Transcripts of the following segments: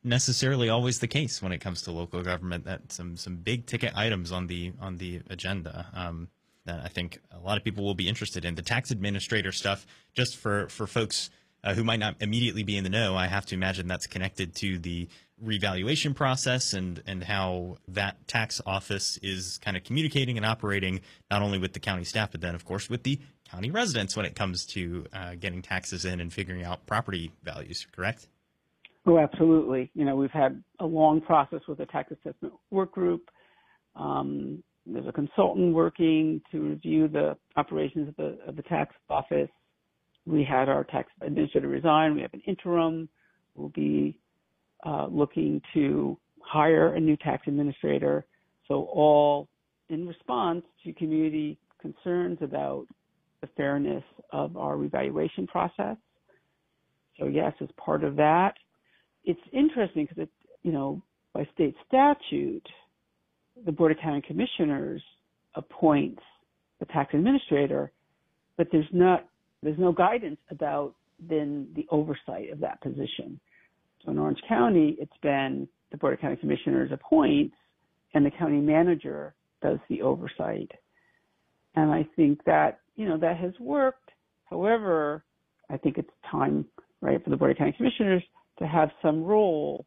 necessarily always the case when it comes to local government. That some big ticket items on the agenda that I think a lot of people will be interested in. The tax administrator stuff, just for folks who might not immediately be in the know, I have to imagine that's connected to the revaluation process and how that tax office is kind of communicating and operating not only with the county staff, but then, of course, with the county residents when it comes to getting taxes in and figuring out property values, correct? Oh, absolutely. We've had a long process with the tax assessment work group. There's a consultant working to review the operations of the tax office. We had our tax administrator resign. We have an interim. We'll be looking to hire a new tax administrator. So all in response to community concerns about the fairness of our revaluation process. So yes, as part of that, it's interesting because by state statute, the Board of County Commissioners appoints the tax administrator, but there's no guidance about then the oversight of that position. So in Orange County, it's been the Board of County Commissioners appoints and the county manager does the oversight. And I think that, that has worked. However, I think it's time, right, for the Board of County Commissioners to have some role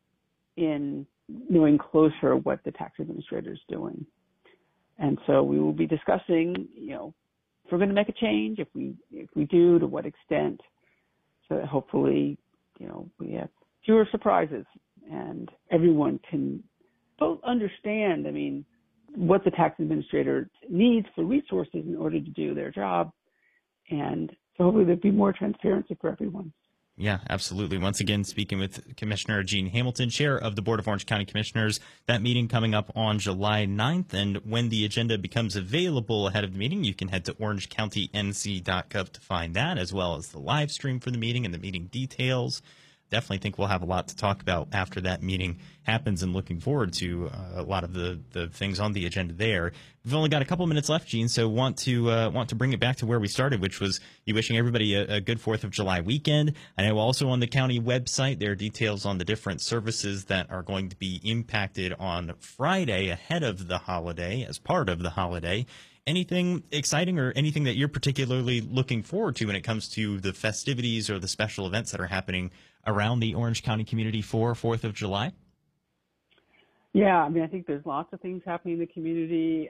in knowing closer what the tax administrator is doing. And so we will be discussing, if we're going to make a change, if we do, to what extent, so that hopefully, we have fewer surprises and everyone can both understand, what the tax administrator needs for resources in order to do their job. And so hopefully there'll be more transparency for everyone. Yeah, absolutely. Once again, speaking with Commissioner Jean Hamilton, Chair of the Board of Orange County Commissioners. That meeting coming up on July 9th. And when the agenda becomes available ahead of the meeting, you can head to orangecountync.gov to find that, as well as the live stream for the meeting and the meeting details. Definitely think we'll have a lot to talk about after that meeting happens, and looking forward to a lot of the things on the agenda there. We've only got a couple minutes left, Gene, so want to bring it back to where we started, which was you wishing everybody a good 4th of July weekend. I know also on the county website there are details on the different services that are going to be impacted on Friday ahead of the holiday, as part of the holiday. Anything exciting or anything that you're particularly looking forward to when it comes to the festivities or the special events that are happening around the Orange County community for 4th of July? Yeah, I think there's lots of things happening in the community.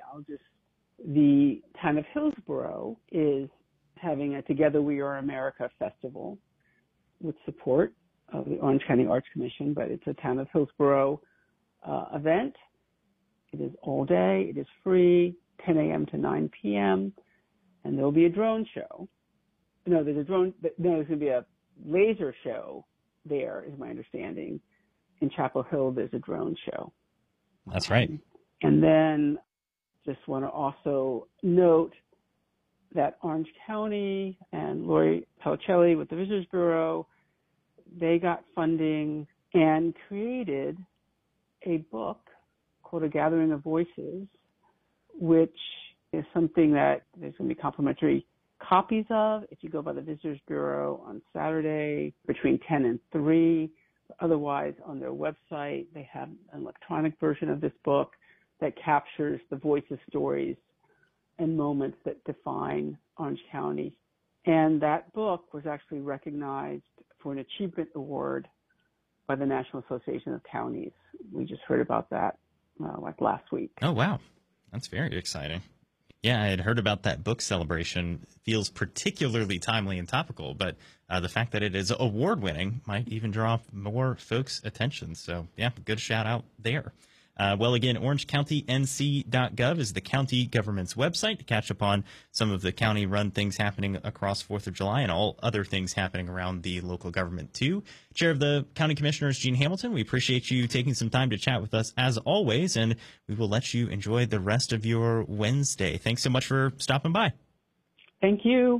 The town of Hillsborough is having a Together We Are America festival with support of the Orange County Arts Commission, but it's a town of Hillsborough event. It is all day. It is free, 10 a.m. to 9 p.m., and there'll be a drone show. There's going to be a laser show there, is my understanding. In Chapel Hill, there's a drone show. That's right. And then just want to also note that Orange County and Lori Pelicelli with the Visitors Bureau, they got funding and created a book called A Gathering of Voices, which is something that there's going to be complimentary copies of if you go by the Visitors Bureau on Saturday between 10 and 3. Otherwise, on their website, they have an electronic version of this book that captures the voices, stories, and moments that define Orange County. And that book was actually recognized for an achievement award by the National Association of Counties. We just heard about that last week. Oh, wow. That's very exciting. Yeah, I had heard about that book celebration. Feels particularly timely and topical, but the fact that it is award-winning might even draw more folks' attention. So, yeah, good shout-out there. Well, again, orangecountync.gov is the county government's website to catch up on some of the county-run things happening across 4th of July and all other things happening around the local government, too. Chair of the County Commissioners, Jean Hamilton, we appreciate you taking some time to chat with us, as always, and we will let you enjoy the rest of your Wednesday. Thanks so much for stopping by. Thank you.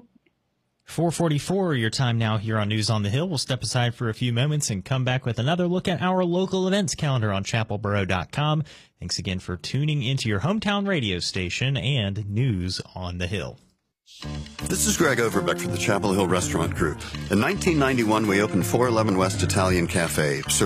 4:44, your time now here on News on the Hill. We'll step aside for a few moments and come back with another look at our local events calendar on chapelboro.com. Thanks again for tuning into your hometown radio station and News on the Hill. This is Greg Overbeck for the Chapel Hill Restaurant Group. In 1991, we opened 411 West Italian Cafe,